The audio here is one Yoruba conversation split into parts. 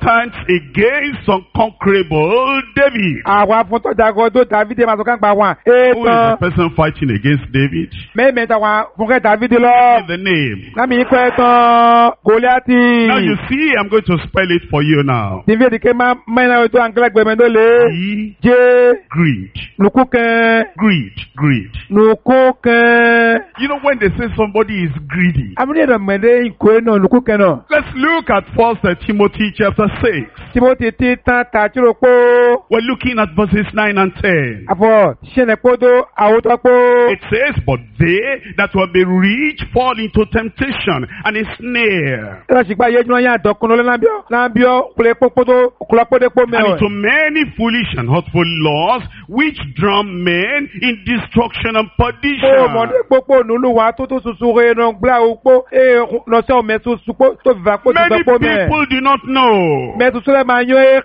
stands against unconquerable David. Àwa fún tọ́jà gọ́dọ̀ David máa sọ ká gba wọn. Who is the person fighting against David? Mẹ́mẹ́ta wọn fún kẹ́ David lọ. In the name. Lámì ikọ̀ ẹ̀tàn Goliati. Now you see, I'm going to spell it for you now. David ké máa mẹ́rin ètò àǹkẹ́lẹ́ gbẹ̀mẹ́dọ́ lé. Jẹ́. Greed. Nùkú kẹ́. Greed. Nùkú kẹ́. You know when they say somebody is greedy. Àmì ìdàmẹ́dẹ́ ìkó náà nùkú kẹ́ náà. Let's look at 1 Timothy chapter 6. Timothy ti tán tàjúrò pé. We're looking at verses 9 and 10. Àfọ̀ ṣẹlẹ̀ kódó àwòtọ́ pé. It says, but they that will be rich fall into temptation and a snare. Ẹ̀rọ ṣìgbà yé jùlọ yẹn àdọ́kùnrin lọ́lábíọ́. Lábíọ́ kúlẹ̀ pópótó kúlọ́pódé pó And mẹ́wẹ̀. into many foolish and hurtful laws, which drown men in destruction and Ó perdition. mọ̀dé pópó nùlùwà tó tó susu rẹ̀ nà gbà òpó. Lọ́sẹ̀ ọ̀mẹ́ tó supó tó fìfà pó tó Many sọ pó mẹ́. people do not know Mẹ́tò sọ́lẹ̀ máa yán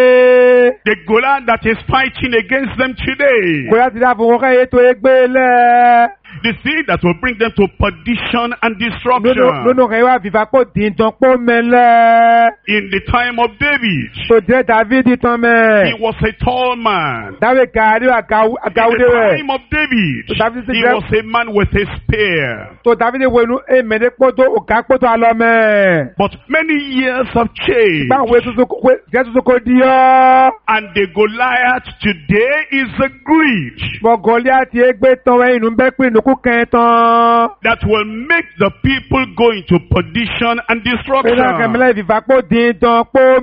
éke. the Goliath that is fighting against them today. Kò yá ti dá fún wọn ètò ẹgbẹ́ lẹ̀. The seed that will bring them to perdition and destruction. Nínú rẹ̀ wá fìfà pó dìntàn pó mẹ́lẹ̀. In the time of David, Tó jẹ́ David tán mẹ́. he was a tall man. Dáwé gàdí In àgàwúdé the rẹ̀. time of David, David he said- was a man with a spear. Tó David wẹnu èmẹ̀dẹ́ pọ́tó òkà pọ́tó alọ́ mẹ́. But many years have changed. Báwo jẹ́ tuntun kò di ọ́? And the Goliath today is a greed Bọ̀ Goliath ẹgbẹ́ tán wẹ̀ inú bẹ́ pín ìnùkú kẹ́ tán. that will make the people go into perdition and Pẹ̀lú destruction. àkẹ́mẹ́lẹ́ ìfìfà pọ̀ dìntàn pọ̀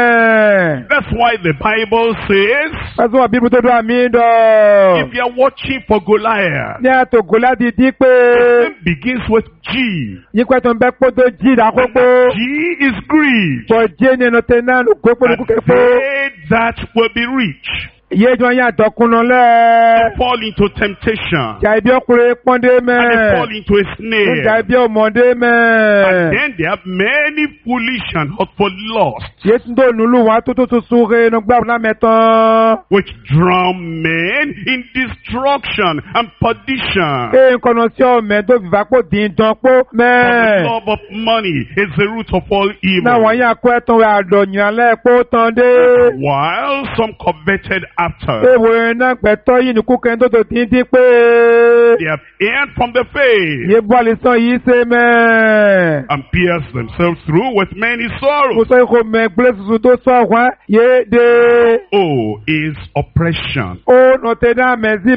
mẹ́. That's why the Bible says, Pẹ̀sùn wà bíbu tó dún àmì dọ̀. if you are watching for Goliath, Ní àtò Goliath di pé. it begins with G. Yíkọ́ tó ń bẹ́ pọ́tó jí ìdákókó. G is greed. Bọ̀ jẹ́ ní ẹnu tẹ̀ náà lùkú pé And lùkú kẹ́kọ́. they that will be rich Yéjọ́ yẹn àtọkùnà lẹ̀. fall into temptation Jà ibi ọkùnrin pọ́ndé and they mẹ́. fall into a Jà snare. ibi ọmọdé And mẹ́. then they have many foolish and hurtful lusts, Yéṣu tó nùlù wọn tó tó tó súnre inú gbàgbọ́ náà mẹ́tàn. which drown men in destruction and perdition. Ee nkọ̀nà sí ọ̀mẹ́ tó fìfà pò dín dán pò For the mẹ́. love of money is the root of all Náà evil. wọ́n yàn kó ẹ̀tàn rẹ̀ àdọ̀yìn alẹ́ pò tán dé. While some coveted after, Èèwọ̀ iná pẹ̀tọ́ yìí ní kúkẹ́ tó tó dín dín pé. they have erred from the faith Yé bọ́ọ̀lì sàn yìí ṣe mẹ́. and pierced themselves through with many Mo sorrows. sọ ikọ̀ mẹ́ gbélé tuntun tó sọ wá yé dé. Oh, is oppression. Ó nọ̀tẹ̀ náà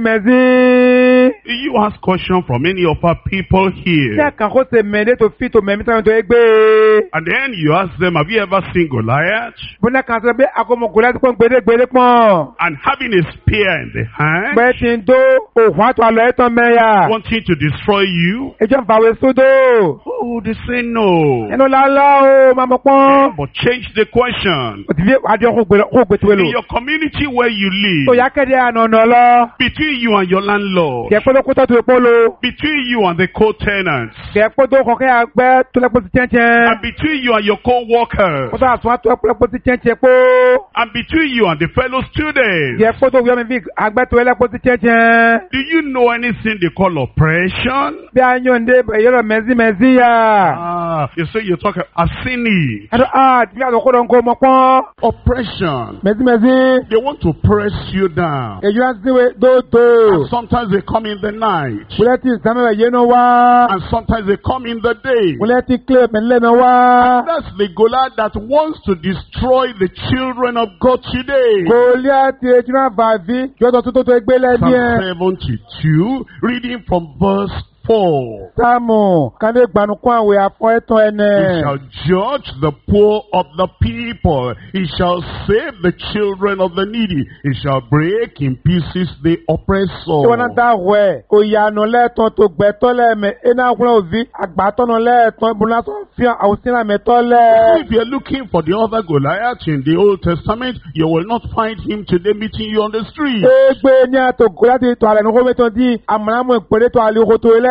mẹ́zí. You ask question from any of our people Ṣé here, àkàkọ́ ṣe mẹ́ẹ̀dẹ́ tó fi tó mẹ́mí sáwọn tó yẹ gbé? and then you ask them, have you ever seen Goliath? Bọ́lá kan sọ pé akọmọkùnrin láti pọ́n gbédégbédé pọ́n. And having a spear in the hand, Bẹ́ẹ̀ ti ń dó òhun àtọ̀ àlọ́ ẹ̀tàn mẹ́yà. wanting to destroy you. Ẹjọ́ ń fàwé sódò. Oh, they say no. Ẹnu lálá o, máa mọ̀ pọ́n. But change the question. Òtítí adé kó gbé tó In lò. your community where you Tó live, yá kéde ànànà lọ. between you and your landlord, Kẹ̀ pé tó kó tó tó epo lo. between you and the co-tenants, Kẹ̀ pé tó kọ̀kẹ́ àgbẹ̀ tó lẹ́pọ̀ sí chẹ́ńchẹ́. and between you and your co-workers, Kó tó àtúnwá tó lẹ́pọ̀ sí chẹ́ńchẹ́ pó. and between you and the fellow students, Kẹ̀ pé tó wíwá mi fi àgbẹ̀ tó lẹ́pọ̀ sí chẹ́ńchẹ́. do you know anything they call oppression? Bí a yàn dé yọ̀rọ̀ mẹ́zí yà. You say you talk asini. Ẹ̀dọ̀ tí a lọ kó dọ̀ ń kó mọ̀ pọ́n. Oppression. Mẹ́zí. They want to press you down. Èyí á sí wé dóòtò. And sometimes they come in the night. Wúlẹ́tì ìsámẹ́rẹ̀ yé náà wá. And sometimes they come in the day. Wúlẹ́tì kílẹ̀ mẹ́lẹ́ náà wá. That's the Goliath that wants to destroy the children of God today. Goliath ejuna vavi jọdọ tó tó ẹgbẹ́ lẹ́ni ẹ̀. Psalm 72, reading from verse 4. Sáàmù kàndé gbanukun àwẹ̀ àfọ ẹ̀tàn He ẹ̀nẹ̀. shall judge the poor of the people. He shall save the children of the needy. He shall break in pieces the Ṣé wọn náà oppressor. dá wẹ̀? Òyànà lẹ́ẹ̀tàn tó gbẹ̀tọ́ lẹ́ẹ̀mẹ̀. Iná kúnlẹ̀ òbí àgbàtọ́nà lẹ́ẹ̀tàn ìbùnà tó fi hàn àwòsínà mẹ́tọ́ lẹ́ẹ̀. If you're looking for the other Goliath in the Old Testament, you will not find him today meeting you on the street. Egbe ní àtò Goliath tó àlẹ́ ní kó mẹ́tọ́ di àmàlámù ìpèrè tó àlẹ́ òkòtò ẹlẹ́ẹ̀dì.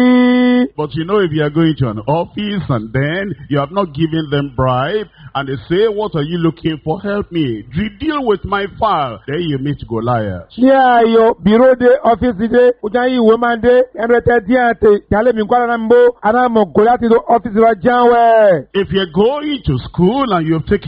But you know, if you are going to an office and then you have not given them bribe, and they say, what are you looking for? Help me. Deal with my file. Then you meet Goliath. Ní ayọ̀ bíró dé ọ́fíìsì dé, ojú ayé ìwé máa ń dé, ẹnu ẹ̀tẹ̀ díẹ̀ àti ìyálé mi kọ́ àná mi bó, àná mọ̀ Goliath tó ọ́fíìsì lọ jáwé. If you're going to school and you've taken